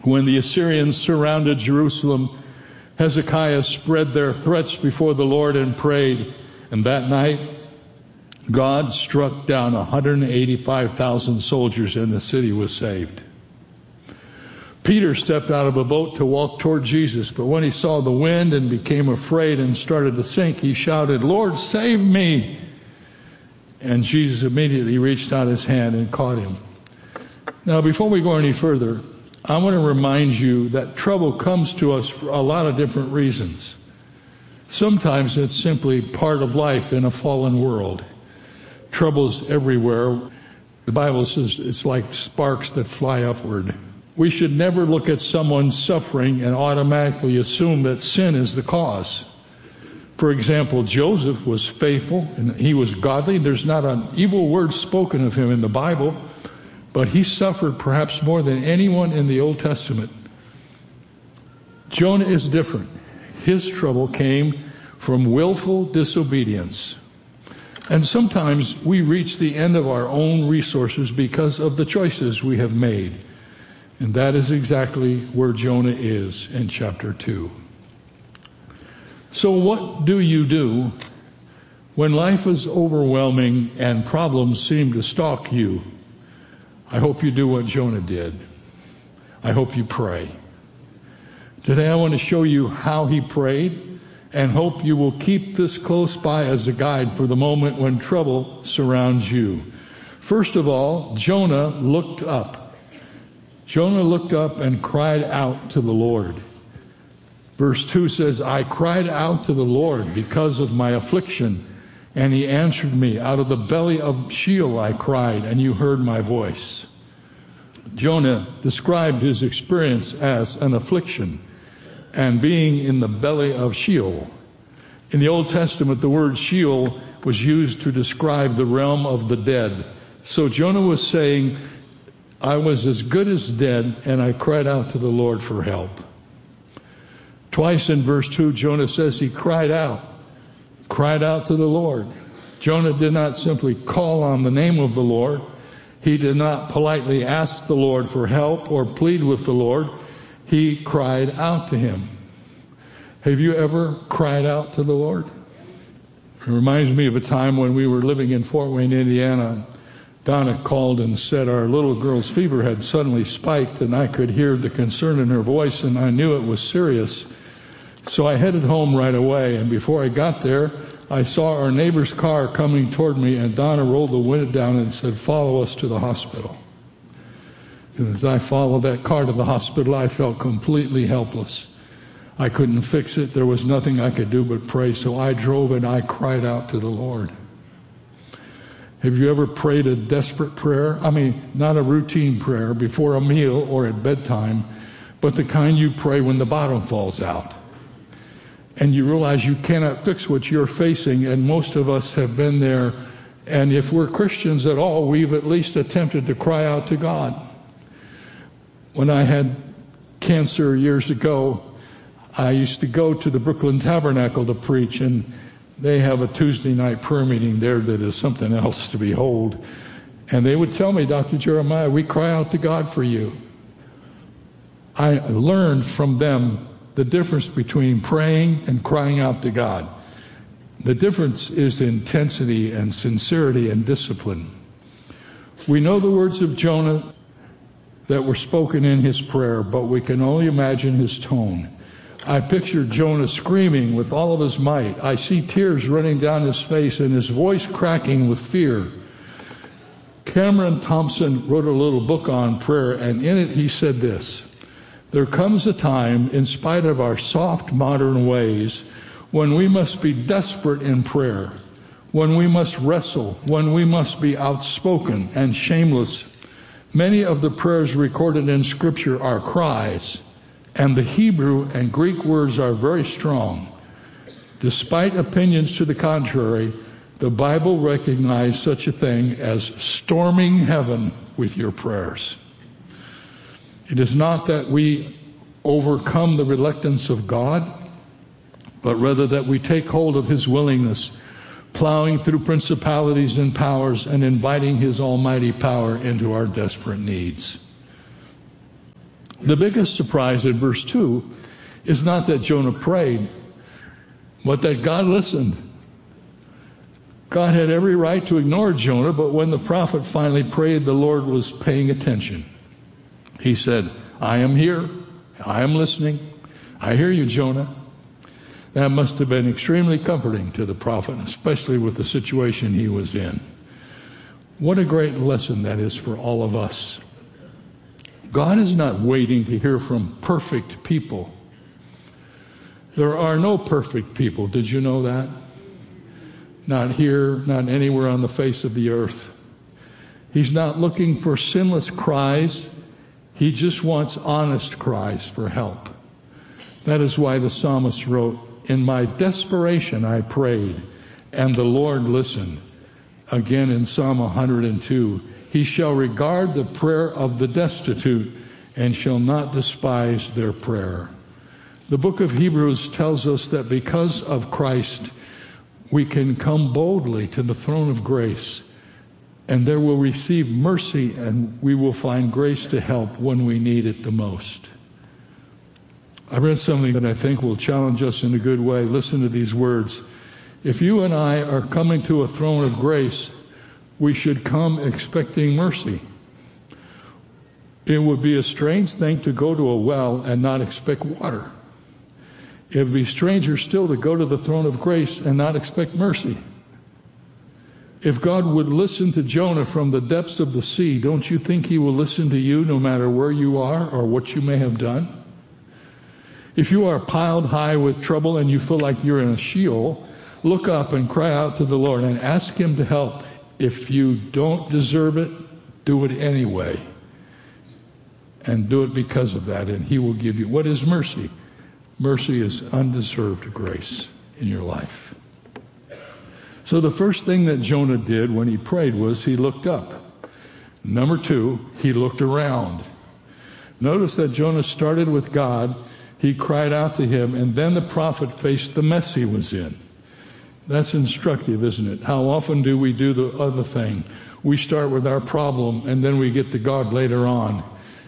When the Assyrians surrounded Jerusalem, Hezekiah spread their threats before the Lord and prayed. And that night, God struck down 185,000 soldiers, and the city was saved. Peter stepped out of a boat to walk toward Jesus, but when he saw the wind and became afraid and started to sink, he shouted, "Lord, save me!" And Jesus immediately reached out his hand and caught him. Now, before we go any further, I want to remind you that trouble comes to us for a lot of different reasons. Sometimes it's simply part of life in a fallen world. Trouble's everywhere. The Bible says it's like sparks that fly upward. We should never look at someone's suffering and automatically assume that sin is the cause. For example, Joseph was faithful and he was godly. There's not an evil word spoken of him in the Bible, but he suffered perhaps more than anyone in the Old Testament. Jonah is different. His trouble came from willful disobedience. And sometimes we reach the end of our own resources because of the choices we have made. And that is exactly where Jonah is in chapter 2. So what do you do when life is overwhelming and problems seem to stalk you? I hope you do what Jonah did. I hope you pray. Today I want to show you how he prayed, and hope you will keep this close by as a guide for the moment when trouble surrounds you. First of all, Jonah looked up. Jonah looked up and cried out to the Lord. Verse 2 says, "I cried out to the Lord because of my affliction, and he answered me. Out of the belly of Sheol I cried, and you heard my voice." Jonah described his experience as an affliction and being in the belly of Sheol. In the Old Testament, the word Sheol was used to describe the realm of the dead. So Jonah was saying, I was as good as dead, and I cried out to the Lord for help. Twice in verse 2, Jonah says he cried out to the Lord. Jonah did not simply call on the name of the Lord. He did not politely ask the Lord for help or plead with the Lord. He cried out to him. Have you ever cried out to the Lord? It reminds me of a time when we were living in Fort Wayne, Indiana. Donna called and said our little girl's fever had suddenly spiked, and I could hear the concern in her voice, and I knew it was serious. So I headed home right away, and before I got there, I saw our neighbor's car coming toward me, and Donna rolled the window down and said, "Follow us to the hospital." And as I followed that car to the hospital, I felt completely helpless. I couldn't fix it. There was nothing I could do but pray. So I drove and I cried out to the Lord. Have you ever prayed a desperate prayer? I mean, not a routine prayer before a meal or at bedtime, but the kind you pray when the bottom falls out. And you realize you cannot fix what you're facing, and most of us have been there. And if we're Christians at all, we've at least attempted to cry out to God. When I had cancer years ago, I used to go to the Brooklyn Tabernacle to preach, and they have a Tuesday night prayer meeting there that is something else to behold. And they would tell me, "Dr. Jeremiah, we cry out to God for you." I learned from them the difference between praying and crying out to God. The difference is intensity and sincerity and discipline. We know the words of Jonah that were spoken in his prayer, but we can only imagine his tone. I picture Jonah screaming with all of his might. I see tears running down his face and his voice cracking with fear. Cameron Thompson wrote a little book on prayer, and in it he said this: "There comes a time, in spite of our soft modern ways, when we must be desperate in prayer, when we must wrestle, when we must be outspoken and shameless. Many of the prayers recorded in Scripture are cries, and the Hebrew and Greek words are very strong. Despite opinions to the contrary, the Bible recognizes such a thing as storming heaven with your prayers." It is not that we overcome the reluctance of God, but rather that we take hold of His willingness, plowing through principalities and powers and inviting His almighty power into our desperate needs. The biggest surprise in verse 2 is not that Jonah prayed, but that God listened. God had every right to ignore Jonah, but when the prophet finally prayed, the Lord was paying attention. He said, I am here. I am listening. I hear you, Jonah. That must have been extremely comforting to the prophet, especially with the situation he was in. What a great lesson that is for all of us. God is not waiting to hear from perfect people. There are no perfect people. Did you know that? Not here, not anywhere on the face of the earth. He's not looking for sinless cries. He just wants honest cries for help. That is why the psalmist wrote, in my desperation I prayed, and the Lord listened. Again in Psalm 102, he shall regard the prayer of the destitute and shall not despise their prayer. The book of Hebrews tells us that because of Christ, we can come boldly to the throne of grace, and there will receive mercy, and we will find grace to help when we need it the most. I read something that I think will challenge us in a good way. Listen to these words. If you and I are coming to a throne of grace, we should come expecting mercy. It would be a strange thing to go to a well and not expect water. It would be stranger still to go to the throne of grace and not expect mercy. If God would listen to Jonah from the depths of the sea, don't you think he will listen to you no matter where you are or what you may have done? If you are piled high with trouble and you feel like you're in a Sheol, look up and cry out to the Lord and ask him to help. If you don't deserve it, do it anyway. And do it because of that, and he will give you. What is mercy? Mercy is undeserved grace in your life. So the first thing that Jonah did when he prayed was he looked up. Number 2, he looked around. Notice that Jonah started with God. He cried out to him, and then the prophet faced the mess he was in. That's instructive, isn't it? How often do we do the other thing? We start with our problem, and then we get to God later on.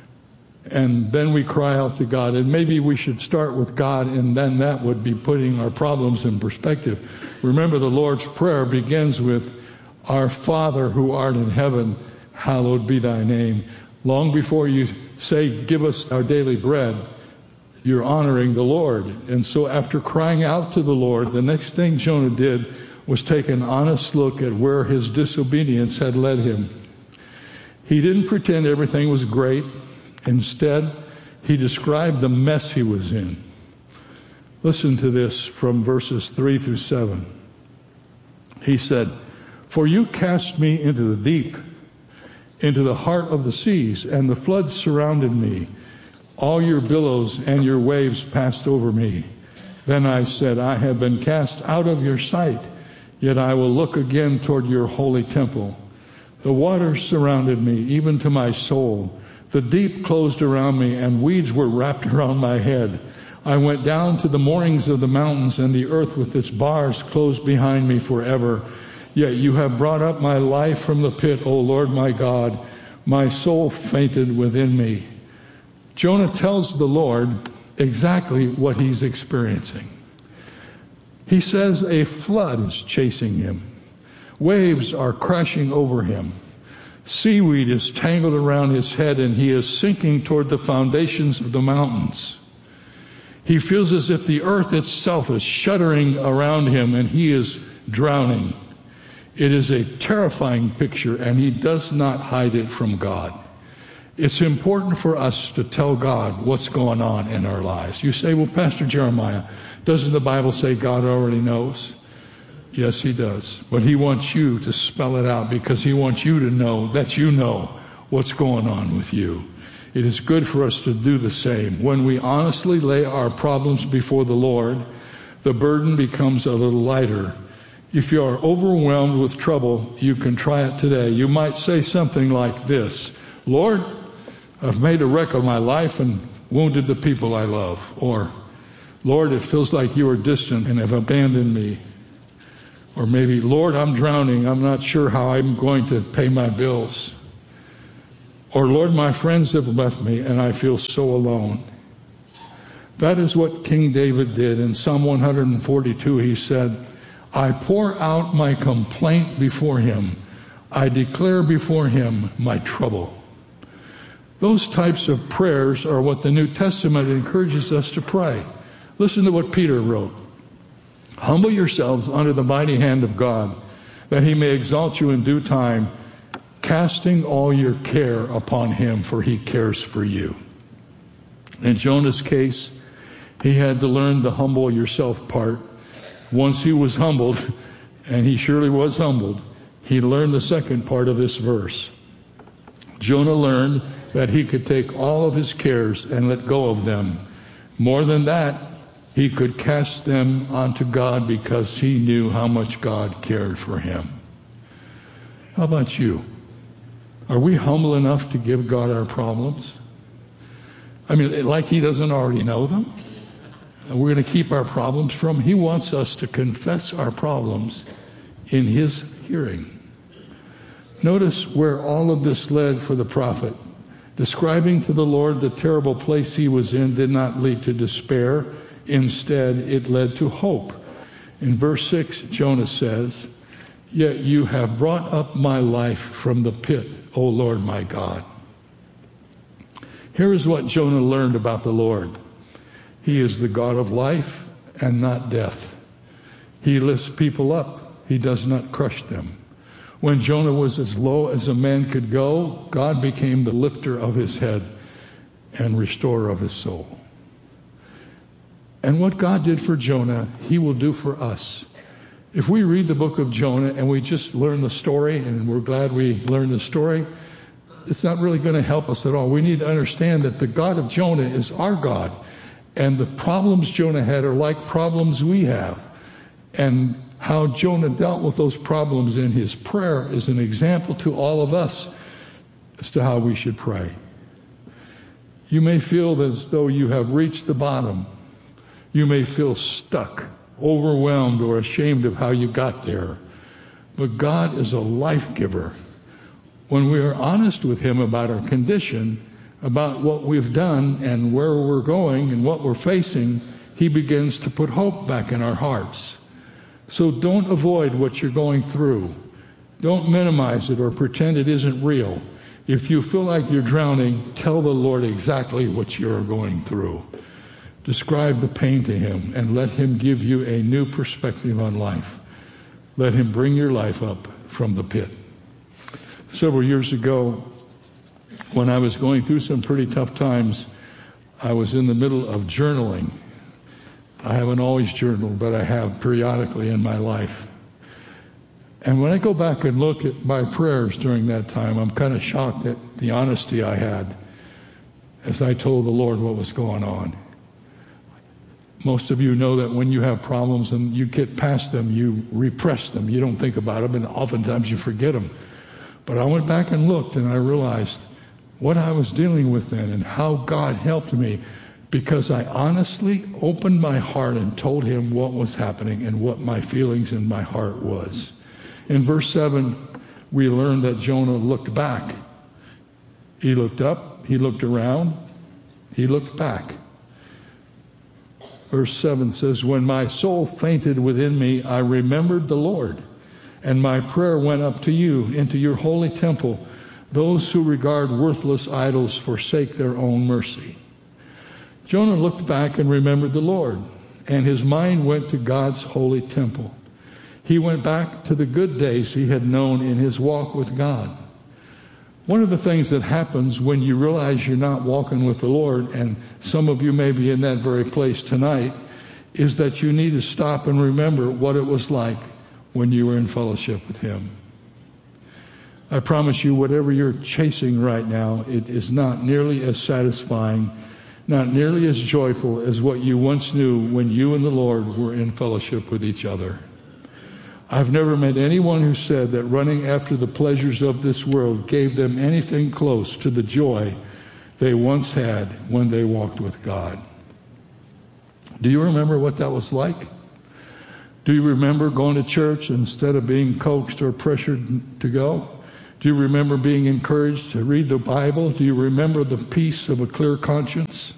And then we cry out to God. And maybe we should start with God, and then that would be putting our problems in perspective. Remember, the Lord's Prayer begins with, Our Father who art in heaven, hallowed be thy name. Long before you say, give us our daily bread, you're honoring the Lord. And so after crying out to the Lord, the next thing Jonah did was take an honest look at where his disobedience had led him. He didn't pretend everything was great. Instead, he described the mess he was in. Listen to this from verses 3 through 7. He said, For you cast me into the deep, into the heart of the seas, and the floods surrounded me. All your billows and your waves passed over me. Then I said, I have been cast out of your sight, yet I will look again toward your holy temple. The waters surrounded me, even to my soul. The deep closed around me, and weeds were wrapped around my head. I went down to the moorings of the mountains, and the earth with its bars closed behind me forever. Yet you have brought up my life from the pit, O Lord my God. My soul fainted within me. Jonah tells the Lord exactly what he's experiencing. He says a flood is chasing him. Waves are crashing over him. Seaweed is tangled around his head, and he is sinking toward the foundations of the mountains. He feels as if the earth itself is shuddering around him, and he is drowning. It is a terrifying picture, and he does not hide it from God. It's important for us to tell God what's going on in our lives. You say, well, Pastor Jeremiah, doesn't the Bible say God already knows? Yes, he does. But he wants you to spell it out because he wants you to know that you know what's going on with you. It is good for us to do the same. When we honestly lay our problems before the Lord, the burden becomes a little lighter. If you are overwhelmed with trouble, you can try it today. You might say something like this, Lord, I've made a wreck of my life and wounded the people I love. Or, Lord, it feels like you are distant and have abandoned me. Or maybe, Lord, I'm drowning. I'm not sure how I'm going to pay my bills. Or, Lord, my friends have left me and I feel so alone. That is what King David did. In Psalm 142, he said, I pour out my complaint before him. I declare before him my trouble. Those types of prayers are what the New Testament encourages us to pray. Listen to what Peter wrote. Humble yourselves under the mighty hand of God, that he may exalt you in due time, casting all your care upon him, for he cares for you. In Jonah's case, he had to learn the humble yourself part. Once he was humbled, and he surely was humbled, he learned the second part of this verse. Jonah learned that he could take all of his cares and let go of them. More than that, he could cast them onto God because he knew how much God cared for him. How about you? Are we humble enough to give God our problems? I mean, like he doesn't already know them? We're going to keep our problems from him. He wants us to confess our problems in his hearing. Notice where all of this led for the prophet. Describing to the Lord the terrible place he was in did not lead to despair. Instead, it led to hope. In verse 6, Jonah says, Yet you have brought up my life from the pit, O Lord my God. Here is what Jonah learned about the Lord. He is the God of life and not death. He lifts people up. He does not crush them. When Jonah was as low as a man could go, God became the lifter of his head and restorer of his soul. And what God did for Jonah, he will do for us. If we read the book of Jonah and we just learn the story, and we're glad we learned the story, it's not really going to help us at all. We need to understand that the God of Jonah is our God. And the problems Jonah had are like problems we have. And how Jonah dealt with those problems in his prayer is an example to all of us as to how we should pray. You may feel as though you have reached the bottom. You may feel stuck, overwhelmed, or ashamed of how you got there. But God is a life giver. When we are honest with him about our condition, about what we've done and where we're going and what we're facing, he begins to put hope back in our hearts. So don't avoid what you're going through. Don't minimize it or pretend it isn't real. If you feel like you're drowning, tell the Lord exactly what you're going through. Describe the pain to him and let him give you a new perspective on life. Let him bring your life up from the pit. Several years ago, when I was going through some pretty tough times, I was in the middle of journaling. I haven't always journaled, but I have periodically in my life. And when I go back and look at my prayers during that time, I'm kind of shocked at the honesty I had as I told the Lord what was going on. Most of you know that when you have problems and you get past them, you repress them. You don't think about them, and oftentimes you forget them. But I went back and looked, and I realized what I was dealing with then and how God helped me, because I honestly opened my heart and told him what was happening and what my feelings in my heart was. In verse 7, we learned that Jonah looked back. He looked up, he looked around, he looked back. Verse 7 says, When my soul fainted within me, I remembered the Lord, and my prayer went up to you into your holy temple. Those who regard worthless idols forsake their own mercy. Jonah looked back and remembered the Lord, and his mind went to God's holy temple. He went back to the good days he had known in his walk with God. One of the things that happens when you realize you're not walking with the Lord, and some of you may be in that very place tonight, is that you need to stop and remember what it was like when you were in fellowship with him. I promise you, whatever you're chasing right now, it is not nearly as satisfying, not nearly as joyful as what you once knew when you and the Lord were in fellowship with each other. I've never met anyone who said that running after the pleasures of this world gave them anything close to the joy they once had when they walked with God. Do you remember what that was like? Do you remember going to church instead of being coaxed or pressured to go? Do you remember being encouraged to read the Bible? Do you remember the peace of a clear conscience?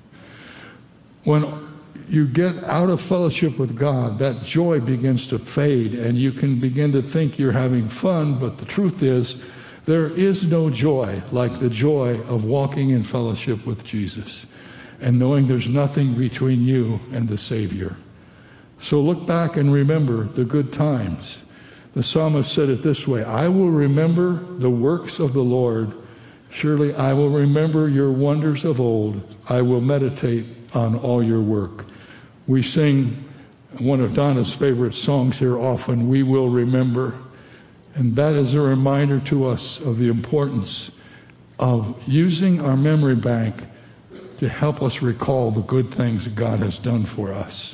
When you get out of fellowship with God, that joy begins to fade, and you can begin to think you're having fun, but the truth is, there is no joy like the joy of walking in fellowship with Jesus and knowing there's nothing between you and the Savior. So look back and remember the good times. The psalmist said it this way, I will remember the works of the Lord. Surely I will remember your wonders of old. I will meditate on all your work. We sing one of Donna's favorite songs here often, We Will Remember. And that is a reminder to us of the importance of using our memory bank to help us recall the good things that God has done for us.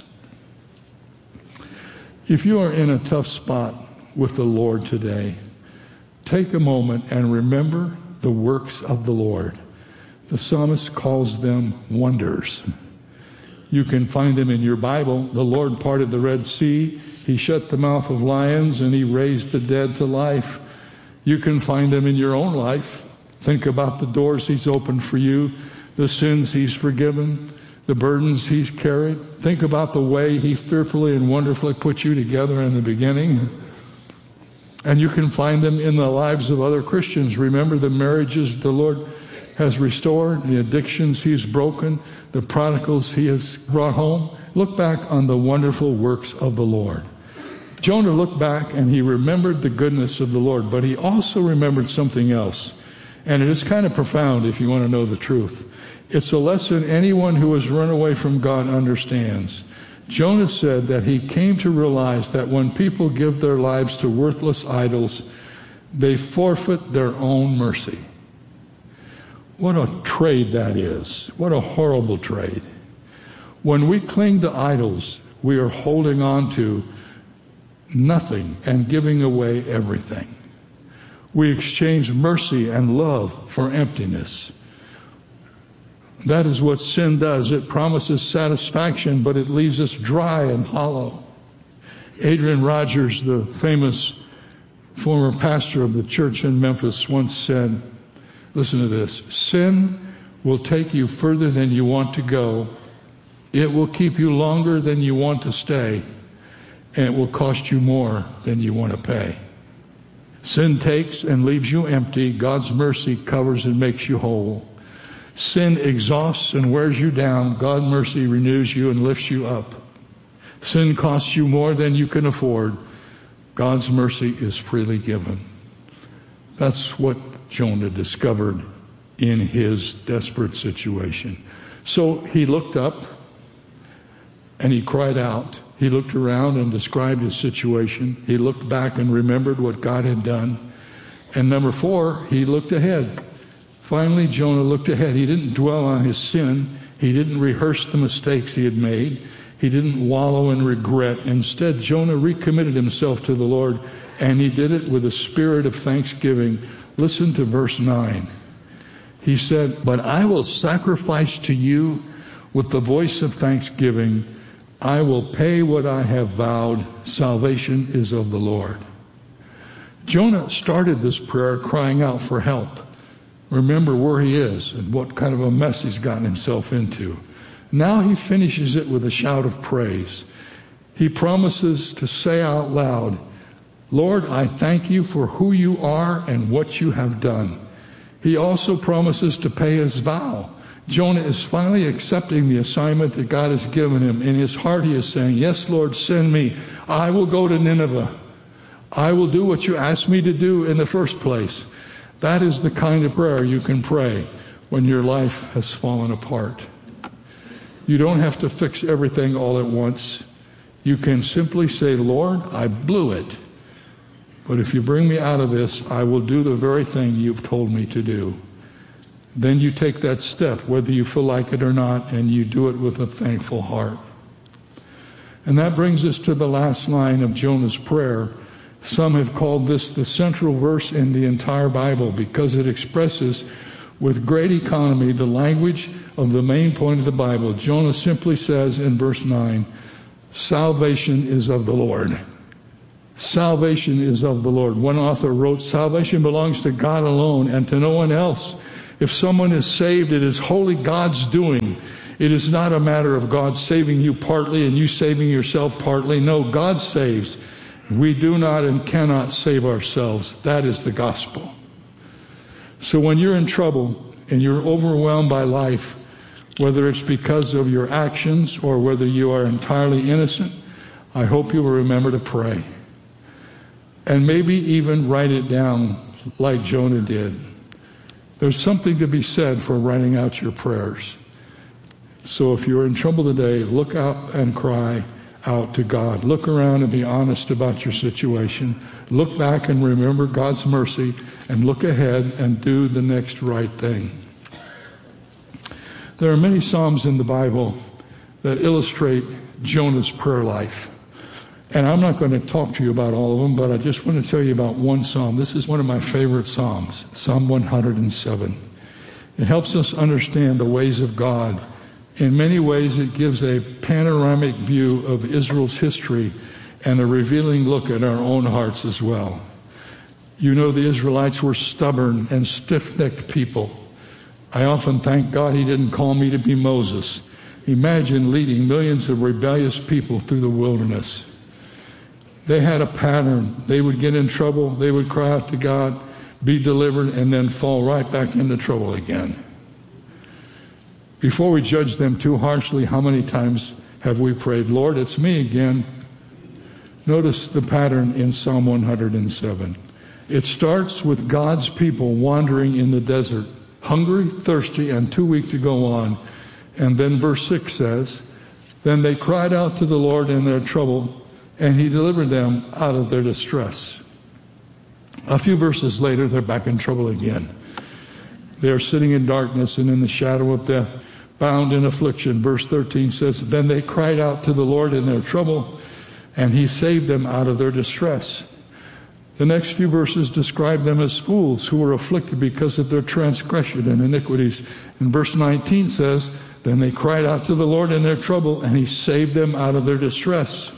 If you are in a tough spot with the Lord today, take a moment and remember the works of the Lord. The psalmist calls them wonders. You can find them in your Bible. The Lord parted the Red Sea. He shut the mouth of lions, and he raised the dead to life. You can find them in your own life. Think about the doors he's opened for you, the sins he's forgiven, the burdens he's carried. Think about the way he fearfully and wonderfully put you together in the beginning. And you can find them in the lives of other Christians. Remember the marriages the Lord has restored, the addictions he's broken, the prodigals he has brought home. Look back on the wonderful works of the Lord. Jonah looked back and he remembered the goodness of the Lord, but he also remembered something else. And it is kind of profound if you want to know the truth. It's a lesson anyone who has run away from God understands. Jonah said that he came to realize that when people give their lives to worthless idols, they forfeit their own mercy. What a trade that is. What a horrible trade. When we cling to idols, we are holding on to nothing and giving away everything. We exchange mercy and love for emptiness. That is what sin does. It promises satisfaction, but it leaves us dry and hollow. Adrian Rogers, the famous former pastor of the church in Memphis, once said, listen to this, sin will take you further than you want to go. It will keep you longer than you want to stay. And it will cost you more than you want to pay. Sin takes and leaves you empty. God's mercy covers and makes you whole. Sin exhausts and wears you down. God's mercy renews you and lifts you up. Sin costs you more than you can afford. God's mercy is freely given. That's what Jonah discovered in his desperate situation. So he looked up and he cried out. He looked around and described his situation. He looked back and remembered what God had done. And number 4, he looked ahead. Finally, Jonah looked ahead. He didn't dwell on his sin. He didn't rehearse the mistakes he had made. He didn't wallow in regret. Instead, Jonah recommitted himself to the Lord, and he did it with a spirit of thanksgiving. Listen to verse 9. He said, but I will sacrifice to you with the voice of thanksgiving. I will pay what I have vowed. Salvation is of the Lord. Jonah started this prayer crying out for help. Remember where he is and what kind of a mess he's gotten himself into. Now he finishes it with a shout of praise. He promises to say out loud, Lord, I thank you for who you are and what you have done. He also promises to pay his vow. Jonah is finally accepting the assignment that God has given him. In his heart he is saying, yes, Lord, send me. I will go to Nineveh. I will do what you asked me to do in the first place. That is the kind of prayer you can pray when your life has fallen apart. You don't have to fix everything all at once. You can simply say, Lord, I blew it. But if you bring me out of this, I will do the very thing you've told me to do. Then you take that step, whether you feel like it or not, and you do it with a thankful heart. And that brings us to the last line of Jonah's prayer. Some have called this the central verse in the entire Bible because it expresses with great economy the language of the main point of the Bible. Jonah simply says in verse 9, salvation is of the Lord. Salvation is of the Lord. One author wrote, salvation belongs to God alone and to no one else. If someone is saved, it is wholly God's doing. It is not a matter of God saving you partly and you saving yourself partly. No, God saves. We do not and cannot save ourselves. That is the gospel. So when you're in trouble and you're overwhelmed by life, whether it's because of your actions or whether you are entirely innocent, I hope you will remember to pray. And maybe even write it down like Jonah did. There's something to be said for writing out your prayers. So if you're in trouble today, look up and cry out to God. Look around and be honest about your situation. Look back and remember God's mercy, and look ahead and do the next right thing. There are many Psalms in the Bible that illustrate Jonah's prayer life. And I'm not going to talk to you about all of them, but I just want to tell you about one Psalm. This is one of my favorite Psalms, Psalm 107. It helps us understand the ways of God. In many ways, it gives a panoramic view of Israel's history and a revealing look at our own hearts as well. You know, the Israelites were stubborn and stiff-necked people. I often thank God he didn't call me to be Moses. Imagine leading millions of rebellious people through the wilderness. They had a pattern. They would get in trouble, they would cry out to God, be delivered, and then fall right back into trouble again. Before we judge them too harshly, how many times have we prayed, Lord, it's me again? Notice the pattern in Psalm 107. It starts with God's people wandering in the desert, hungry, thirsty, and too weak to go on. And then verse 6 says, then they cried out to the Lord in their trouble, and he delivered them out of their distress. A few verses later, they're back in trouble again. They are sitting in darkness and in the shadow of death, bound in affliction. Verse 13 says, then they cried out to the Lord in their trouble, and he saved them out of their distress. The next few verses describe them as fools who were afflicted because of their transgression and iniquities. And verse 19 says, then they cried out to the Lord in their trouble, and he saved them out of their distress.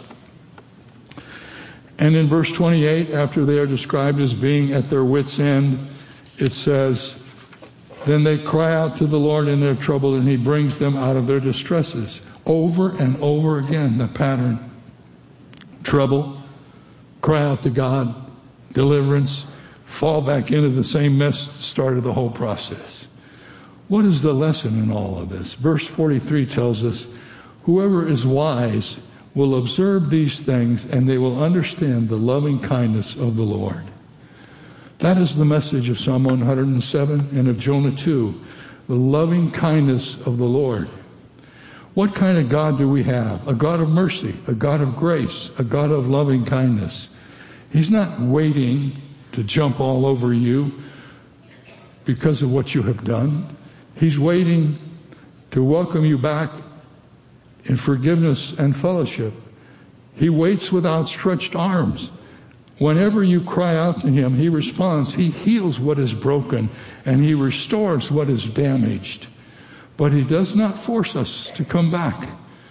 And in verse 28, after they are described as being at their wits' end, it says, then they cry out to the Lord in their trouble, and he brings them out of their distresses. Over and over again, the pattern. Trouble, cry out to God, deliverance, fall back into the same mess that started the whole process. What is the lesson in all of this? Verse 43 tells us, whoever is wise will observe these things, and they will understand the loving kindness of the Lord. That is the message of Psalm 107 and of Jonah 2, the loving kindness of the Lord. What kind of God do we have? A God of mercy, a God of grace, a God of loving kindness. He's not waiting to jump all over you because of what you have done. He's waiting to welcome you back in forgiveness and fellowship. He waits with outstretched arms. Whenever you cry out to him, he responds. He heals what is broken, and he restores what is damaged. But he does not force us to come back.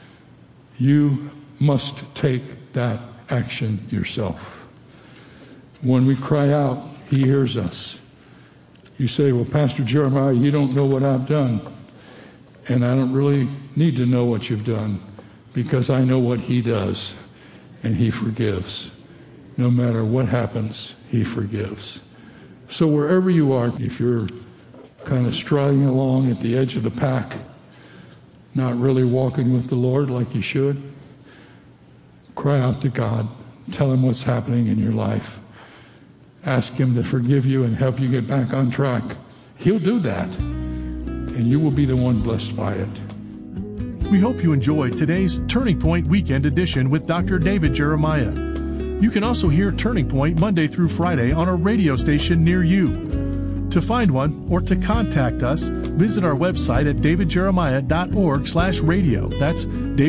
You must take that action yourself. When we cry out, he hears us. You say, well, Pastor Jeremiah, you don't know what I've done. And I don't really need to know what you've done, because I know what he does, and he forgives. No matter what happens, he forgives. So wherever you are, if you're kind of striding along at the edge of the pack, not really walking with the Lord like you should, cry out to God. Tell him what's happening in your life. Ask him to forgive you and help you get back on track. He'll do that, and you will be the one blessed by it. We hope you enjoyed today's Turning Point Weekend Edition with Dr. David Jeremiah. You can also hear Turning Point Monday through Friday on a radio station near you. To find one or to contact us, visit our website at davidjeremiah.org/radio. That's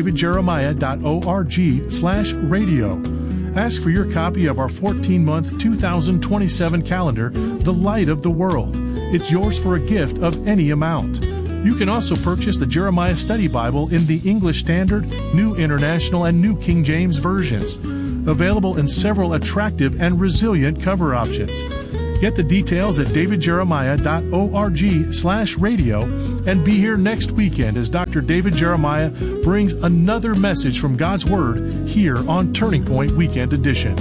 davidjeremiah.org/radio. Ask for your copy of our 14-month 2027 calendar, The Light of the World. It's yours for a gift of any amount. You can also purchase the Jeremiah Study Bible in the English Standard, New International, and New King James versions. available in several attractive and resilient cover options. Get the details at davidjeremiah.org/radio and be here next weekend as Dr. David Jeremiah brings another message from God's Word here on Turning Point Weekend Edition.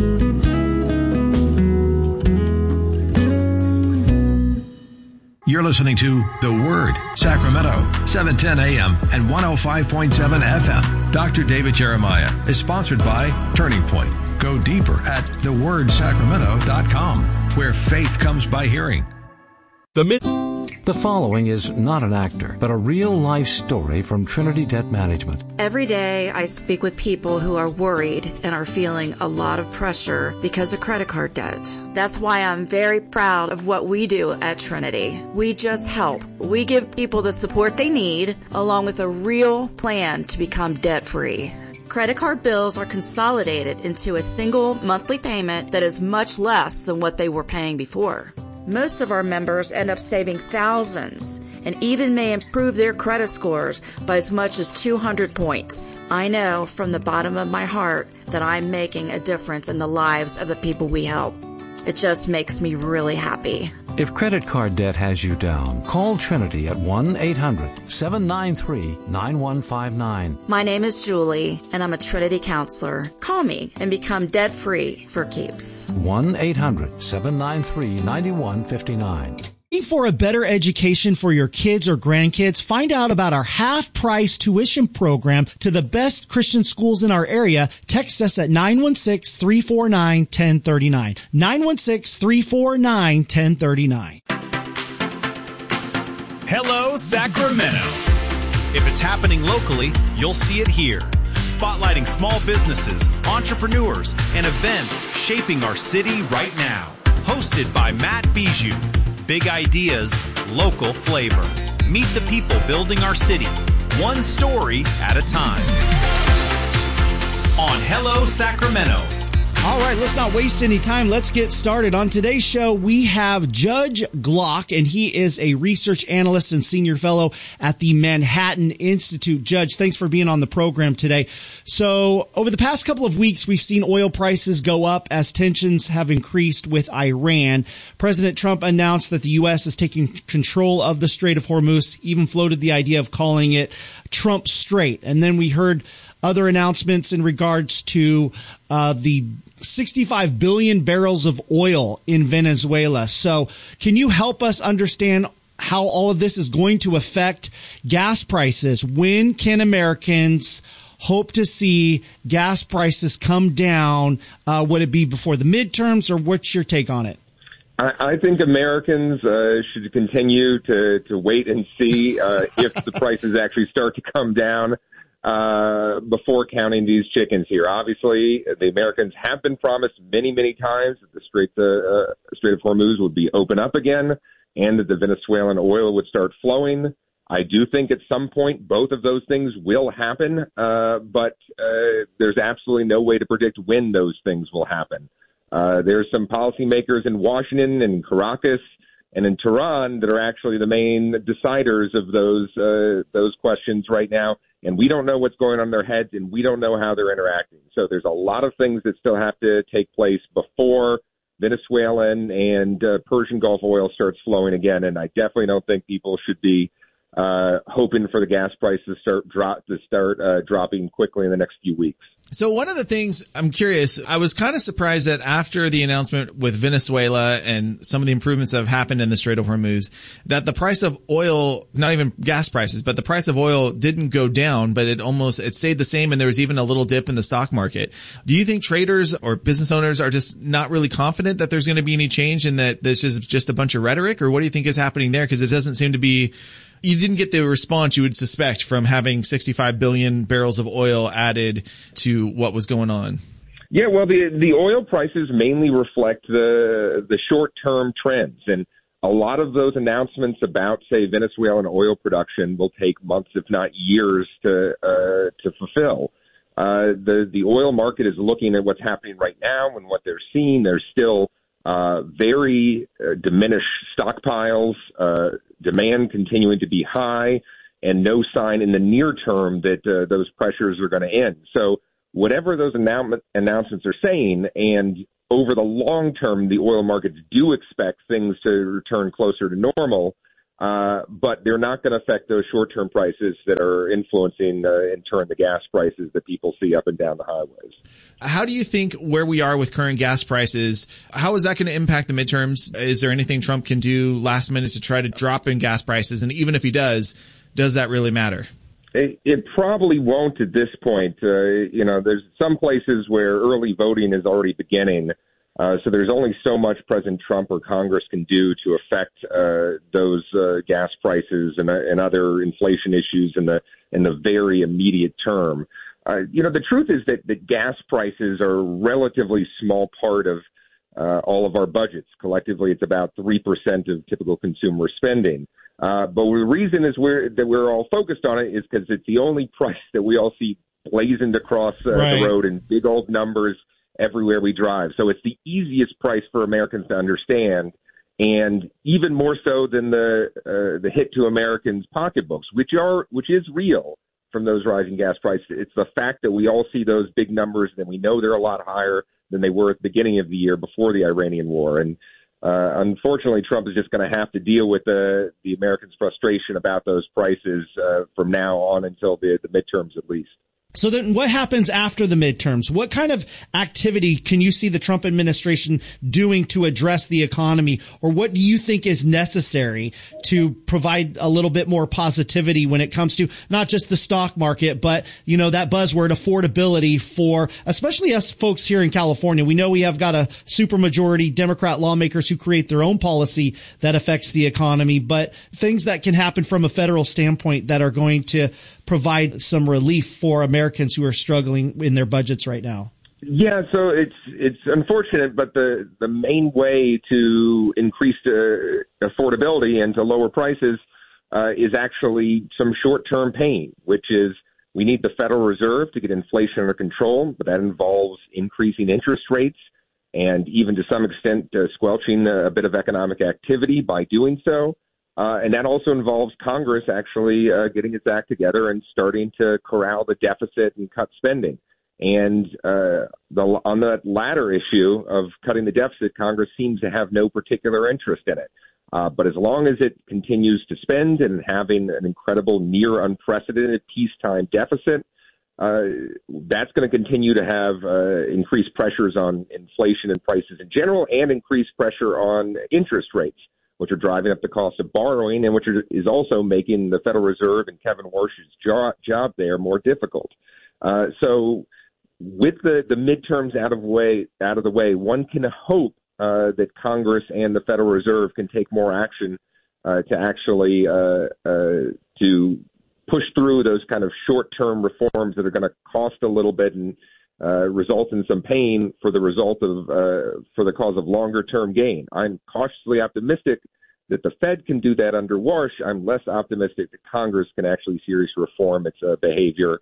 You're listening to The Word, Sacramento, 710 AM and 105.7 FM. Dr. David Jeremiah is sponsored by Turning Point. Go deeper at thewordsacramento.com, where faith comes by hearing. The following is not an actor, but a real-life story from Trinity Debt Management. Every day I speak with people who are worried and are feeling a lot of pressure because of credit card debt. That's why I'm very proud of what we do at Trinity. We just help. We give people the support they need, along with a real plan to become debt-free. Credit card bills are consolidated into a single monthly payment that is much less than what they were paying before. Most of our members end up saving thousands and even may improve their credit scores by as much as 200 points. I know from the bottom of my heart that I'm making a difference in the lives of the people we help. It just makes me really happy. If credit card debt has you down, call Trinity at 1-800-793-9159. My name is Julie, and I'm a Trinity counselor. Call me and become debt-free for keeps. 1-800-793-9159. For a better education for your kids or grandkids, find out about our half-price tuition program to the best Christian schools in our area. Text us at 916-349-1039. 916-349-1039. Hello, Sacramento. If it's happening locally, you'll see it here. Spotlighting small businesses, entrepreneurs, and events shaping our city right now. Hosted by Matt Bijou. Big ideas, local flavor. Meet the people building our city, one story at a time. On Hello, Sacramento. All right, let's not waste any time. Let's get started. On today's show, we have Judge Glock, and he is a research analyst and senior fellow at the Manhattan Institute. Judge, thanks for being on the program today. So over the past couple of weeks, we've seen oil prices go up as tensions have increased with Iran. President Trump announced that the U.S. is taking control of the Strait of Hormuz, even floated the idea of calling it Trump Strait. And then we heard other announcements in regards to the 65 billion barrels of oil in Venezuela. So can you help us understand how all of this is going to affect gas prices? When can Americans hope to see gas prices come down? Would it be before the midterms, or what's your take on it? I think Americans should continue to wait and see if the prices actually start to come down before counting these chickens here. Obviously, the Americans have been promised many, many times that the Strait of Hormuz would be open up again and that the Venezuelan oil would start flowing. I do think at some point both of those things will happen, but there's absolutely no way to predict when those things will happen. There's some policymakers in Washington and Caracas and in Tehran that are actually the main deciders of those questions right now. And we don't know what's going on in their heads, and we don't know how they're interacting. So there's a lot of things that still have to take place before Venezuelan and Persian Gulf oil starts flowing again. And I definitely don't think people should be hoping for the gas prices to start dropping quickly in the next few weeks. So one of the things I'm curious, I was kind of surprised that after the announcement with Venezuela and some of the improvements that have happened in the Strait of Hormuz, that the price of oil, not even gas prices, but the price of oil didn't go down, but it stayed the same, and there was even a little dip in the stock market. Do you think traders or business owners are just not really confident that there's going to be any change and that this is just a bunch of rhetoric, or what do you think is happening there? Because it doesn't seem to be. You didn't get the response you would suspect from having 65 billion barrels of oil added to what was going on. Yeah, well, the oil prices mainly reflect the short-term trends, and a lot of those announcements about, say, Venezuelan oil production will take months, if not years, to fulfill. The oil market is looking at what's happening right now and what they're seeing. There's still very diminished stockpiles, demand continuing to be high, and no sign in the near term that those pressures are going to end. So whatever those announcements are saying, and over the long term, the oil markets do expect things to return closer to normal, but they're not going to affect those short-term prices that are influencing, in turn, the gas prices that people see up and down the highways. How do you think where we are with current gas prices, how is that going to impact the midterms? Is there anything Trump can do last minute to try to drop in gas prices? And even if he does that really matter? It probably won't at this point. There's some places where early voting is already beginning. So there's only so much President Trump or Congress can do to affect those gas prices and other inflation issues in the very immediate term. The truth is that the gas prices are a relatively small part of all of our budgets. Collectively, it's about 3% of typical consumer spending. But the reason is we're all focused on it is because it's the only price that we all see blazoned across the road in big old numbers everywhere we drive. So it's the easiest price for Americans to understand, and even more so than the hit to Americans' pocketbooks, which is real from those rising gas prices. It's the fact that we all see those big numbers and we know they're a lot higher than they were at the beginning of the year before the Iranian war. And unfortunately, Trump is just going to have to deal with the Americans' frustration about those prices from now on until the midterms at least. So then what happens after the midterms? What kind of activity can you see the Trump administration doing to address the economy? Or what do you think is necessary to provide a little bit more positivity when it comes to not just the stock market, but, that buzzword affordability for especially us folks here in California? We know we have got a supermajority Democrat lawmakers who create their own policy that affects the economy, but things that can happen from a federal standpoint that are going to provide some relief for Americans who are struggling in their budgets right now. Yeah, so it's unfortunate, but the main way to increase affordability and to lower prices is actually some short-term pain, which is we need the Federal Reserve to get inflation under control, but that involves increasing interest rates and even to some extent squelching a bit of economic activity by doing so. And that also involves Congress actually getting its act together and starting to corral the deficit and cut spending. And on that latter issue of cutting the deficit, Congress seems to have no particular interest in it. But as long as it continues to spend and having an incredible, near unprecedented peacetime deficit, that's going to continue to have increased pressures on inflation and prices in general and increased pressure on interest rates, which are driving up the cost of borrowing and which is also making the Federal Reserve and Kevin Warsh's job there more difficult. So with the midterms out of the way, one can hope that Congress and the Federal Reserve can take more action to actually to push through those kind of short-term reforms that are going to cost a little bit and result in some pain for the cause of longer-term gain. I'm cautiously optimistic that the Fed can do that under Warsh. I'm less optimistic that Congress can actually seriously reform its behavior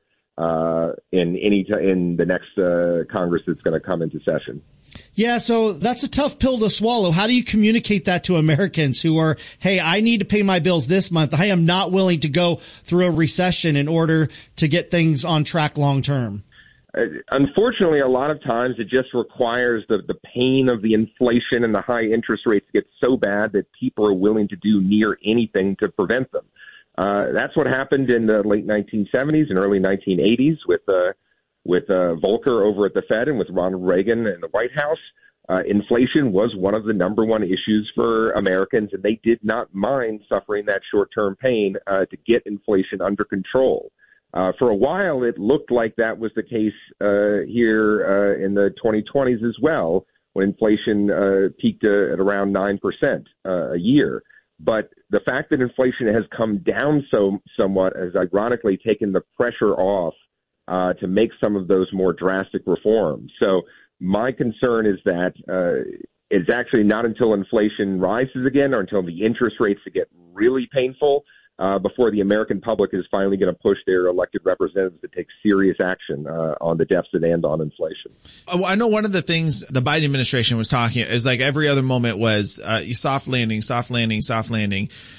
in the next Congress that's going to come into session. Yeah, so that's a tough pill to swallow. How do you communicate that to Americans who are, hey, I need to pay my bills this month. I am not willing to go through a recession in order to get things on track long term? Unfortunately, a lot of times it just requires the pain of the inflation and the high interest rates to get so bad that people are willing to do near anything to prevent them. That's what happened in the late 1970s and early 1980s with Volcker over at the Fed and with Ronald Reagan in the White House. Inflation was one of the number one issues for Americans, and they did not mind suffering that short-term pain to get inflation under control. For a while, it looked like that was the case here in the 2020s as well, when inflation peaked at around 9% a year. But the fact that inflation has come down somewhat has ironically taken the pressure off to make some of those more drastic reforms. So my concern is that it's actually not until inflation rises again or until the interest rates get really painful before the American public is finally going to push their elected representatives to take serious action on the deficit and on inflation. I know one of the things the Biden administration was talking is like every other moment was soft landing, soft landing, soft landing.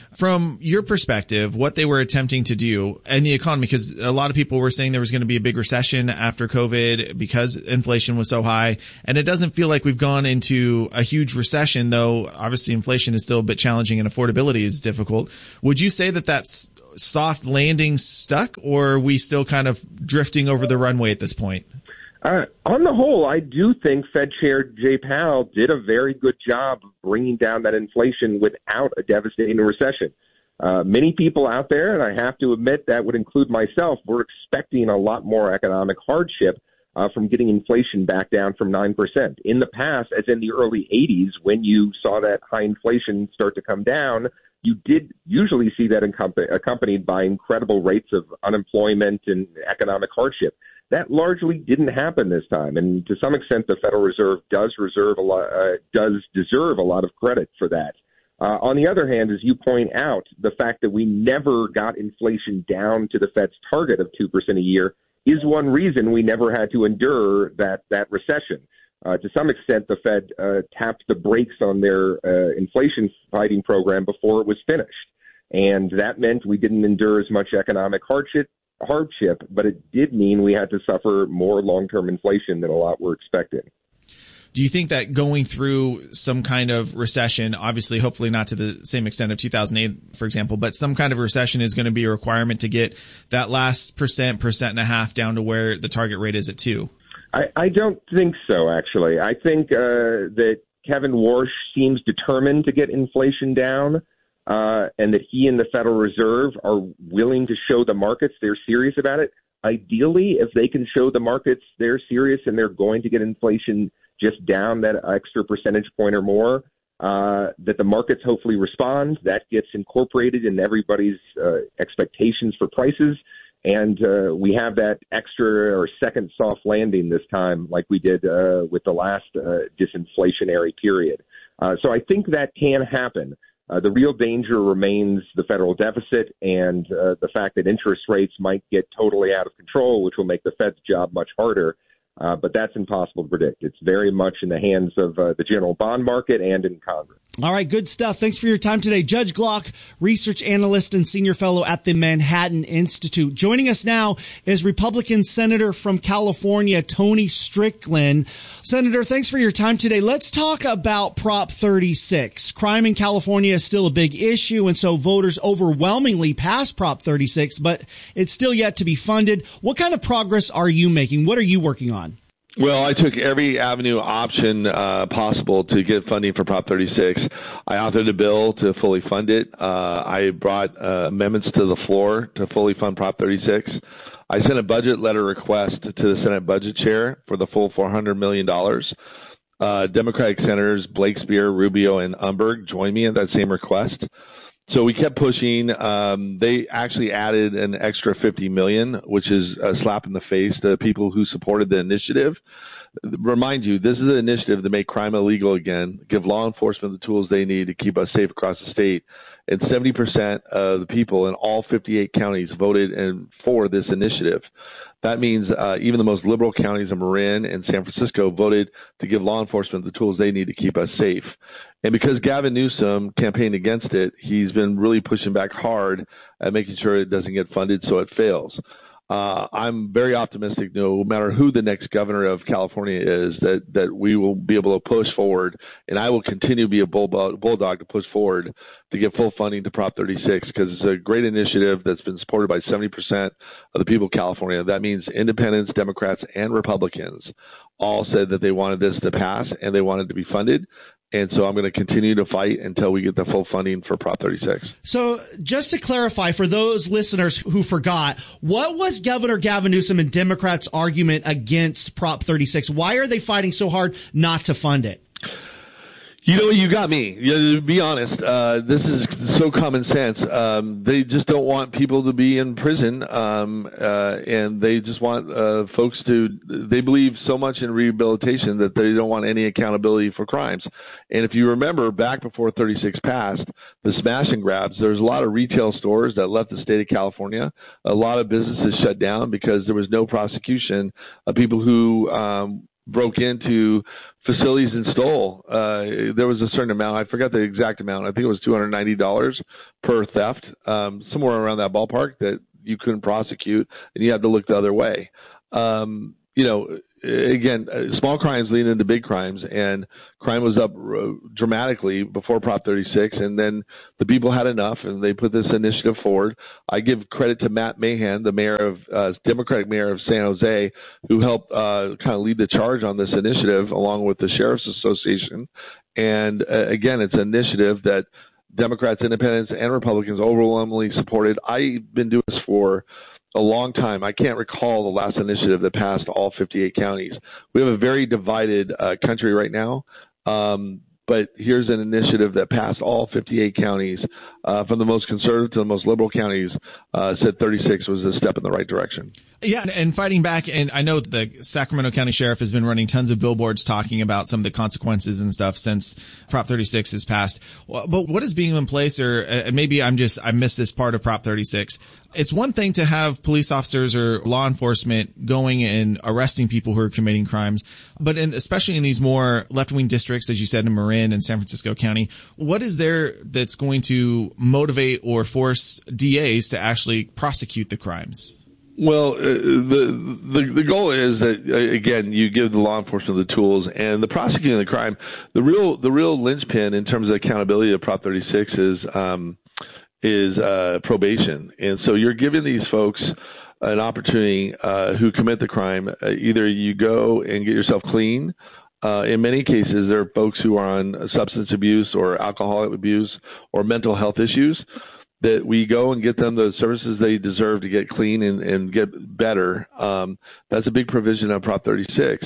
From your perspective, what they were attempting to do in the economy, because a lot of people were saying there was going to be a big recession after COVID because inflation was so high. And it doesn't feel like we've gone into a huge recession, though obviously inflation is still a bit challenging and affordability is difficult. Would you say that that's soft landing stuck, or are we still kind of drifting over the runway at this point? On the whole, I do think Fed Chair Jay Powell did a very good job of bringing down that inflation without a devastating recession. Many people out there, and I have to admit that would include myself, were expecting a lot more economic hardship from getting inflation back down from 9%. In the past, as in the early 80s, when you saw that high inflation start to come down, you did usually see that accompanied by incredible rates of unemployment and economic hardship. That largely didn't happen this time, and to some extent, the Federal Reserve does deserve a lot of credit for that. On the other hand, as you point out, the fact that we never got inflation down to the Fed's target of 2% a year is one reason we never had to endure that recession. To some extent, the Fed tapped the brakes on their inflation fighting program before it was finished, and that meant we didn't endure as much economic hardship, but it did mean we had to suffer more long-term inflation than a lot were expecting. Do you think that going through some kind of recession, obviously, hopefully not to the same extent of 2008, for example, but some kind of recession is going to be a requirement to get that last percent and a half down to where the target rate is at 2%? I don't think so, actually. I think that Kevin Warsh seems determined to get inflation down. And that he and the Federal Reserve are willing to show the markets they're serious about it. Ideally, if they can show the markets they're serious and they're going to get inflation just down that extra percentage point or more, that the markets hopefully respond. That gets incorporated in everybody's expectations for prices. And we have that extra or second soft landing this time like we did with the last disinflationary period. So I think that can happen. The real danger remains the federal deficit and the fact that interest rates might get totally out of control, which will make the Fed's job much harder. But that's impossible to predict. It's very much in the hands of the general bond market and in Congress. All right, good stuff. Thanks for your time today. Judge Glock, research analyst and senior fellow at the Manhattan Institute. Joining us now is Republican Senator from California, Tony Strickland. Senator, thanks for your time today. Let's talk about Prop 36. Crime in California is still a big issue, and so voters overwhelmingly passed Prop 36, but it's still yet to be funded. What kind of progress are you making? What are you working on? Well, I took every avenue option possible to get funding for Prop 36. I authored a bill to fully fund it. I brought amendments to the floor to fully fund Prop 36. I sent a budget letter request to the Senate Budget Chair for the full $400 million. Democratic Senators Blake Spear, Rubio, and Umberg joined me in that same request. So we kept pushing. They actually added an extra $50 million, which is a slap in the face to people who supported the initiative. Remind you, this is an initiative to make crime illegal again, give law enforcement the tools they need to keep us safe across the state. And 70% of the people in all 58 counties voted for this initiative. That means even the most liberal counties of Marin and San Francisco voted to give law enforcement the tools they need to keep us safe. And because Gavin Newsom campaigned against it, he's been really pushing back hard at making sure it doesn't get funded so it fails. I'm very optimistic, no matter who the next governor of California is, that we will be able to push forward, and I will continue to be a bulldog to push forward to get full funding to Prop 36 because it's a great initiative that's been supported by 70% of the people of California. That means independents, Democrats, and Republicans all said that they wanted this to pass and they wanted to be funded. And so I'm going to continue to fight until we get the full funding for Prop 36. So just to clarify, for those listeners who forgot, what was Governor Gavin Newsom and Democrats' argument against Prop 36? Why are they fighting so hard not to fund it? You know, you got me. To be honest, this is so common sense. They just don't want people to be in prison, and they just want folks to – they believe so much in rehabilitation that they don't want any accountability for crimes. And if you remember, back before 36 passed, the smash and grabs, there's a lot of retail stores that left the state of California. A lot of businesses shut down because there was no prosecution of people who broke into facilities and stole. There was a certain amount. I forgot the exact amount. I think it was $290 per theft, somewhere around that ballpark, that you couldn't prosecute, and you had to look the other way. Again, small crimes lead into big crimes, and crime was up dramatically before Prop 36, and then the people had enough, and they put this initiative forward. I give credit to Matt Mahan, the mayor of Democratic mayor of San Jose, who helped kind of lead the charge on this initiative, along with the Sheriff's Association. And again, it's an initiative that Democrats, Independents, and Republicans overwhelmingly supported. I've been doing this for a long time. I can't recall the last initiative that passed all 58 counties. We have a very divided country right now, but here's an initiative that passed all 58 counties, from the most conservative to the most liberal counties. Said 36 was a step in the right direction. Yeah, and fighting back, and I know the Sacramento County Sheriff has been running tons of billboards talking about some of the consequences and stuff since Prop 36 has passed. But what is being in place, or maybe I missed this part of Prop 36. It's one thing to have police officers or law enforcement going and arresting people who are committing crimes, but especially in these more left-wing districts, as you said, in Marin and San Francisco County, what is there that's going to motivate or force DAs to actually prosecute the crimes? Well, the goal is that, again, you give the law enforcement the tools, and the prosecuting of the crime. The real linchpin in terms of accountability of Prop 36 is probation, and so you're giving these folks an opportunity who commit the crime. Either you go and get yourself clean. In many cases, there are folks who are on substance abuse or alcohol abuse or mental health issues, that we go and get them the services they deserve to get clean and get better. That's a big provision of Prop 36.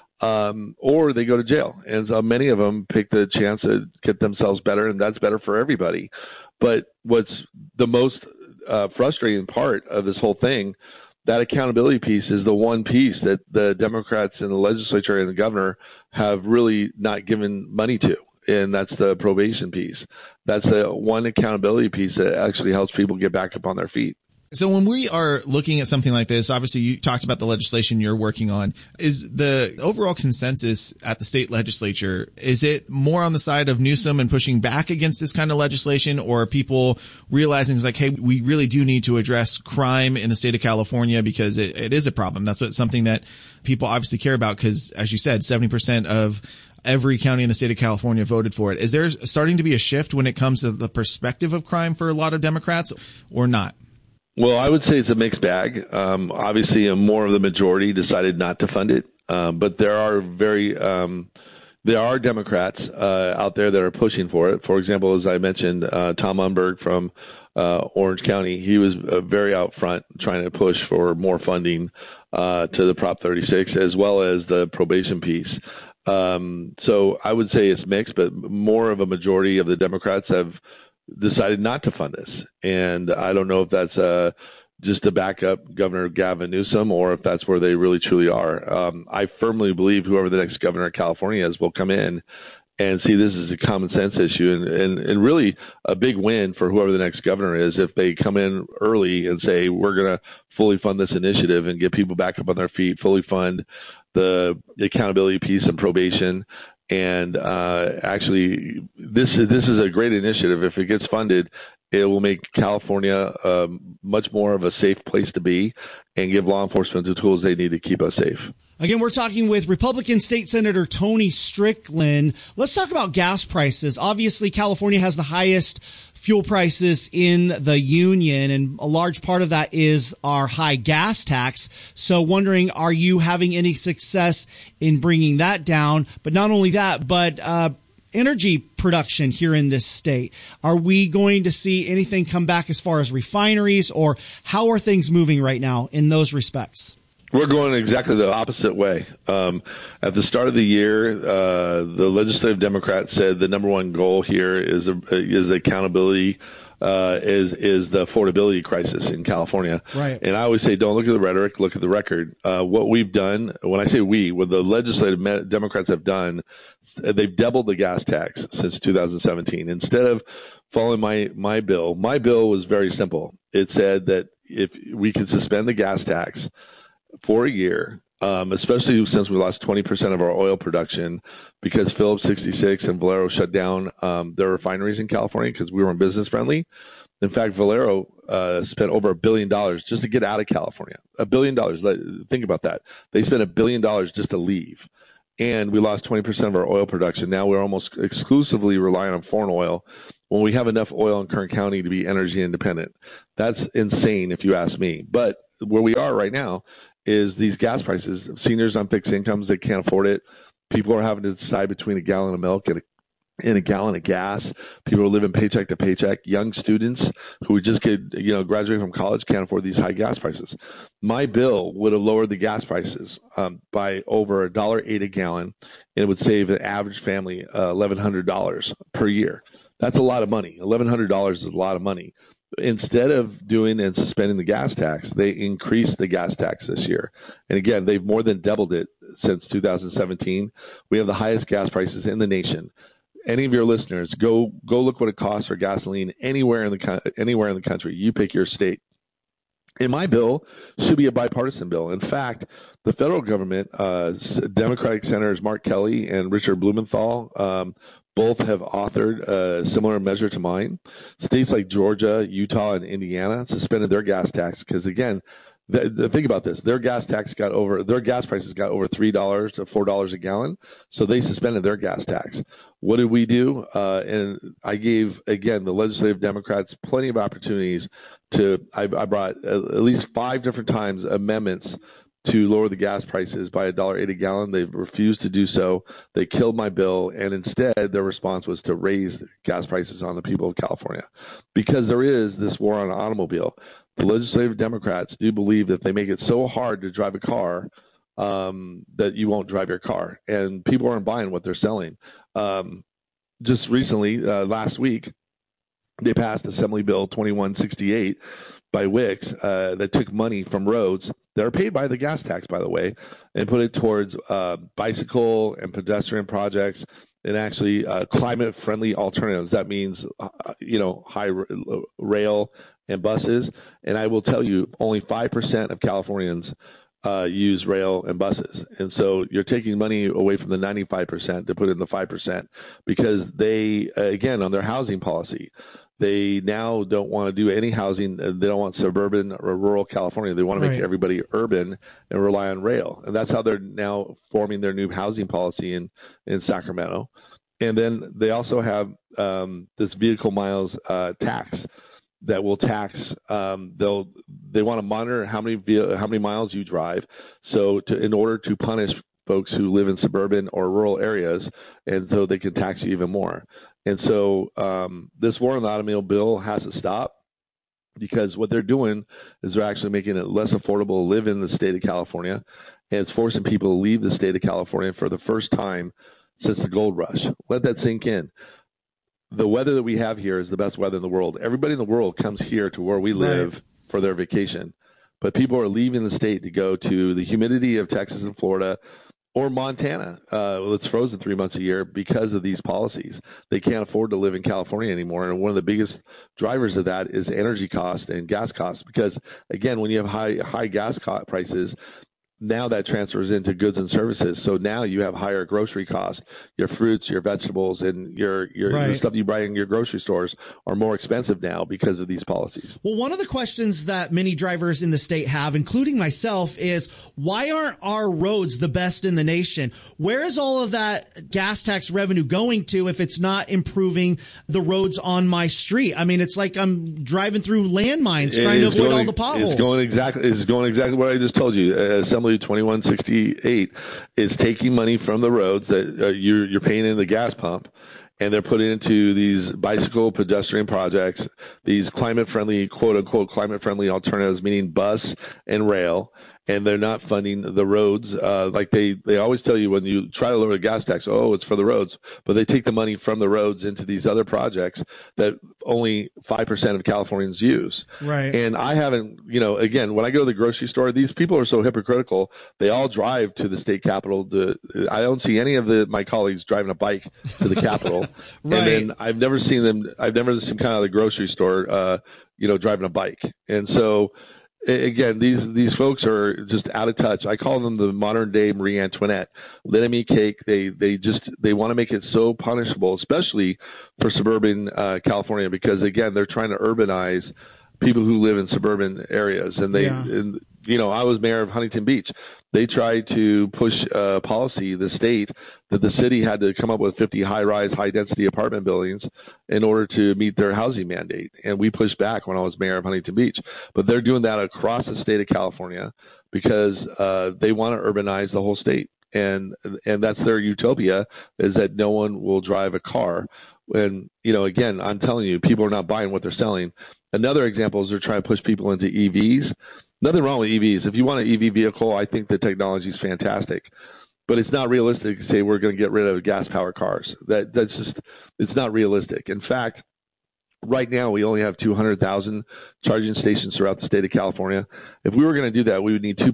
Or they go to jail. And so many of them pick the chance to get themselves better, and that's better for everybody. But what's the most frustrating part of this whole thing, that accountability piece, is the one piece that the Democrats in the legislature and the governor have really not given money to, and that's the probation piece. That's the one accountability piece that actually helps people get back up on their feet. So when we are looking at something like this, obviously you talked about the legislation you're working on. Is the overall consensus at the state legislature, is it more on the side of Newsom and pushing back against this kind of legislation, or are people realizing it's like, hey, we really do need to address crime in the state of California because it is a problem? That's something that people obviously care about because, as you said, 70% of every county in the state of California voted for it. Is there starting to be a shift when it comes to the perspective of crime for a lot of Democrats, or not? Well, I would say it's a mixed bag. Obviously, more of the majority decided not to fund it, but there are Democrats out there that are pushing for it. For example, as I mentioned, Tom Umberg from Orange County, he was very out front trying to push for more funding to the Prop 36 as well as the probation piece. So I would say it's mixed, but more of a majority of the Democrats have decided not to fund this. And I don't know if that's just to back up Governor Gavin Newsom or if that's where they really truly are. I firmly believe whoever the next governor of California is will come in and see this as a common sense issue and really a big win for whoever the next governor is if they come in early and say, we're going to fully fund this initiative and get people back up on their feet, fully fund the accountability piece and probation. And actually, this is a great initiative. If it gets funded, it will make California much more of a safe place to be and give law enforcement the tools they need to keep us safe. Again, we're talking with Republican State Senator Tony Strickland. Let's talk about gas prices. Obviously, California has the highest fuel prices in the union, and a large part of that is our high gas tax. So wondering, are you having any success in bringing that down? But not only that, but energy production here in this state. Are we going to see anything come back as far as refineries, or how are things moving right now in those respects? We're going exactly the opposite way. At the start of the year, the legislative Democrats said the number one goal here is accountability, is the affordability crisis in California. Right. And I always say, don't look at the rhetoric, look at the record. What we've done, when I say we, what the legislative Democrats have done, they've doubled the gas tax since 2017. Instead of following my bill was very simple. It said that if we could suspend the gas tax for a year especially since we lost 20% of our oil production because Phillips 66 and Valero shut down their refineries in California because we weren't business friendly. In fact, Valero spent over $1 billion just to get out of California. $1 billion. Think about that. They spent $1 billion just to leave. And we lost 20% of our oil production. Now we're almost exclusively relying on foreign oil when we have enough oil in Kern County to be energy independent. That's insane if you ask me. But where we are right now is these gas prices. Seniors on fixed incomes, they can't afford it. People are having to decide between a gallon of milk and a gallon of gas. People are living paycheck to paycheck. Young students who just graduating from college can't afford these high gas prices. My bill would have lowered the gas prices by over $1.08 a gallon, and it would save an average family $1,100 per year. That's a lot of money. $1,100 is a lot of money. Instead of doing and suspending the gas tax, they increased the gas tax this year. And again, they've more than doubled it since 2017. We have the highest gas prices in the nation. Any of your listeners, go look what it costs for gasoline anywhere in the country. You pick your state. And my bill should be a bipartisan bill. In fact, the federal government, Democratic Senators Mark Kelly and Richard Blumenthal, both have authored a similar measure to mine. States like Georgia, Utah, and Indiana suspended their gas tax because, again, think about this. Their gas prices got over $3 to $4 a gallon, so they suspended their gas tax. What did we do? And I gave, again, the legislative Democrats plenty of opportunities I brought at least 5 different times amendments to lower the gas prices by $1.08 a gallon. They've refused to do so. They killed my bill, and instead their response was to raise gas prices on the people of California. Because there is this war on an automobile. The legislative Democrats do believe that they make it so hard to drive a car that you won't drive your car, and people aren't buying what they're selling. Just recently, last week, they passed Assembly Bill 2168 by Wicks that took money from roads that are paid by the gas tax, by the way, and put it towards bicycle and pedestrian projects and actually climate-friendly alternatives. That means, high rail and buses. And I will tell you, only 5% of Californians use rail and buses. And so you're taking money away from the 95% to put in the 5% because they, again, on their housing policy, they now don't want to do any housing. They don't want suburban or rural California. They want to make everybody urban and rely on rail. And that's how they're now forming their new housing policy in Sacramento. And then they also have this vehicle miles tax that will tax. They want to monitor how many miles you drive. So in order to punish folks who live in suburban or rural areas, and so they can tax you even more. And so this war on the automobile bill has to stop because what they're doing is they're actually making it less affordable to live in the state of California, and it's forcing people to leave the state of California for the first time since the gold rush. Let that sink in. The weather that we have here is the best weather in the world. Everybody in the world comes here to where we live for their vacation, but people are leaving the state to go to the humidity of Texas and Florida or Montana. It's frozen 3 months a year because of these policies. They can't afford to live in California anymore. And one of the biggest drivers of that is energy cost and gas costs. Because again, when you have high gas prices, now that transfers into goods and services. So now you have higher grocery costs. Your fruits, your vegetables, and your the stuff you buy in your grocery stores are more expensive now because of these policies. Well, one of the questions that many drivers in the state have, including myself, is why aren't our roads the best in the nation? Where is all of that gas tax revenue going to if it's not improving the roads on my street? I mean, it's like I'm driving through landmines trying to avoid all the potholes. It's going exactly what I just told you. Assembly 2168 is taking money from the roads that you're paying in the gas pump, and they're putting into these bicycle pedestrian projects, these climate-friendly, quote-unquote, climate-friendly alternatives, meaning bus and rail, and they're not funding the roads. Like they always tell you when you try to lower the gas tax, it's for the roads, but they take the money from the roads into these other projects that only 5% of Californians use. Right. And I haven't, again, when I go to the grocery store, these people are so hypocritical. They all drive to the state capitol. I don't see any of my colleagues driving a bike to the capitol. Right. And then I've never seen kind of the grocery store, driving a bike. And so again, these folks are just out of touch. I call them the modern day Marie Antoinette. Let them eat cake. They want to make it so punishable, especially for suburban California, because again, they're trying to urbanize people who live in suburban areas. And I was mayor of Huntington Beach. They tried to push policy, the state, that the city had to come up with 50 high-rise, high-density apartment buildings in order to meet their housing mandate. And we pushed back when I was mayor of Huntington Beach. But they're doing that across the state of California because they want to urbanize the whole state. And that's their utopia, is that no one will drive a car. And, again, I'm telling you, people are not buying what they're selling. Another example is they're trying to push people into EVs. Nothing wrong with EVs. If you want an EV vehicle, I think the technology is fantastic. But it's not realistic to say we're going to get rid of gas-powered cars. It's not realistic. In fact, right now we only have 200,000 charging stations throughout the state of California. If we were going to do that, we would need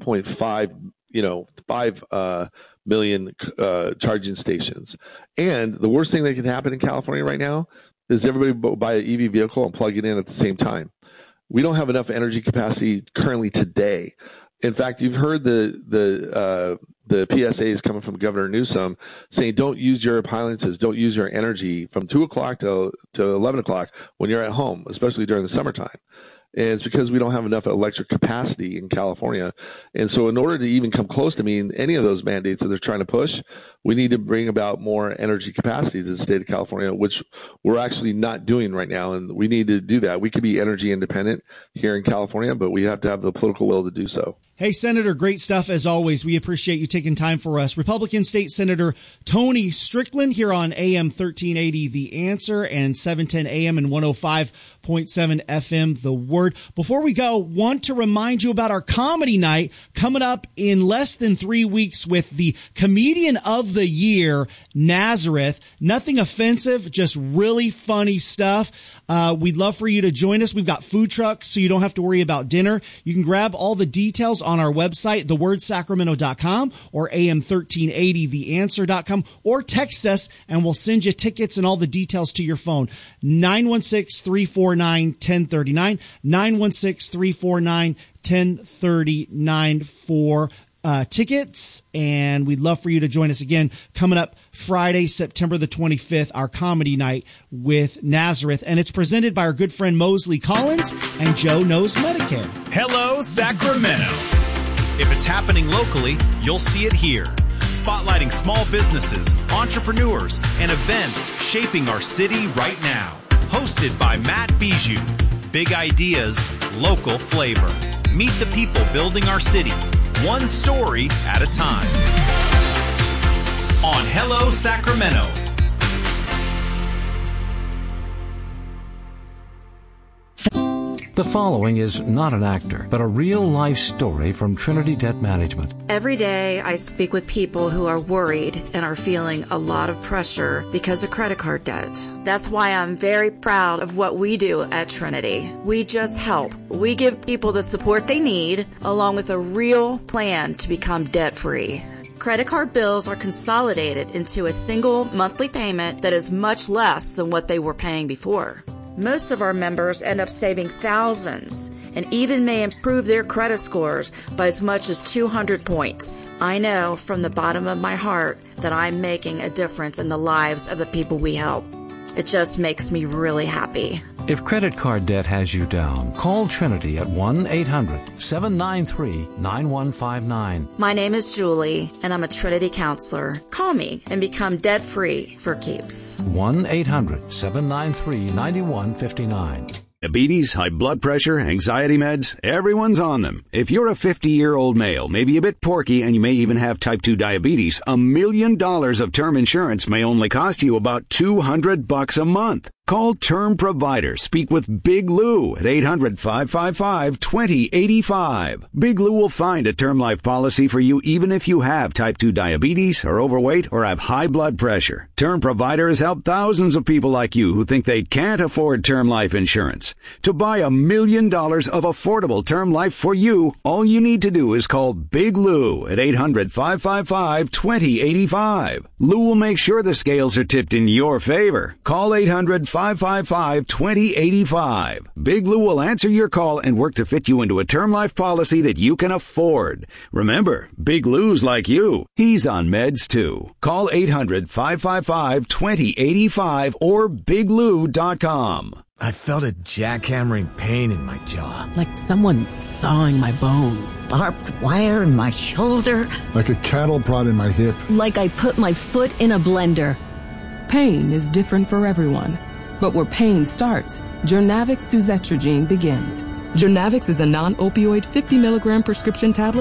5 million charging stations. And the worst thing that can happen in California right now is everybody buy an EV vehicle and plug it in at the same time. We don't have enough energy capacity currently today. In fact, you've heard the PSAs coming from Governor Newsom saying, don't use your appliances, don't use your energy from 2 o'clock to 11 o'clock when you're at home, especially during the summertime. And it's because we don't have enough electric capacity in California. And so in order to even come close to meeting any of those mandates that they're trying to push, we need to bring about more energy capacity to the state of California, which we're actually not doing right now. And we need to do that. We could be energy independent here in California, but we have to have the political will to do so. Hey, Senator, great stuff as always. We appreciate you taking time for us. Republican State Senator Tony Strickland here on AM 1380 The Answer and 710 AM and 105.7 FM The Word. Before we go, want to remind you about our comedy night coming up in less than 3 weeks with the Comedian of the Year, Nazareth. Nothing offensive, just really funny stuff. We'd love for you to join us. We've got food trucks, so you don't have to worry about dinner. You can grab all the details on our website, thewordsacramento.com or am1380theanswer.com, or text us and we'll send you tickets and all the details to your phone. 916-349-1039, 916-349-1039 for tickets, and we'd love for you to join us again coming up Friday, September the 25th, our comedy night with Nazareth, and it's presented by our good friend Mosley Collins and Joe Knows Medicare. Hello, Sacramento. If it's happening locally, you'll see it here. Spotlighting small businesses, entrepreneurs, and events shaping our city right now. Hosted by Matt Bijou. Big ideas, local flavor. Meet the people building our city, one story at a time. On Hello, Sacramento. The following is not an actor, but a real-life story from Trinity Debt Management. Every day I speak with people who are worried and are feeling a lot of pressure because of credit card debt. That's why I'm very proud of what we do at Trinity. We just help. We give people the support they need, along with a real plan to become debt-free. Credit card bills are consolidated into a single monthly payment that is much less than what they were paying before. Most of our members end up saving thousands and even may improve their credit scores by as much as 200 points. I know from the bottom of my heart that I'm making a difference in the lives of the people we help. It just makes me really happy. If credit card debt has you down, call Trinity at 1-800-793-9159. My name is Julie, and I'm a Trinity counselor. Call me and become debt-free for keeps. 1-800-793-9159. Diabetes, high blood pressure, anxiety meds, everyone's on them. If you're a 50-year-old male, maybe a bit porky, and you may even have type 2 diabetes, $1 million of term insurance may only cost you about $200 a month. Call Term Provider. Speak with Big Lou at 800-555-2085. Big Lou will find a term life policy for you even if you have type 2 diabetes, are overweight, or have high blood pressure. Term Provider has helped thousands of people like you who think they can't afford term life insurance. To buy $1 million of affordable term life for you, all you need to do is call Big Lou at 800-555-2085. Lou will make sure the scales are tipped in your favor. Call 800-555-2085 800-555-2085. Big Lou will answer your call and work to fit you into a term life policy that you can afford. Remember, Big Lou's like you. He's on meds too. Call 800-555-2085 or biglou.com. I felt a jackhammering pain in my jaw. Like someone sawing my bones. Barbed wire in my shoulder. Like a cattle prod in my hip. Like I put my foot in a blender. Pain is different for everyone. But where pain starts, Journavx suzetrigine begins. Journavx is a non-opioid 50 milligram prescription tablet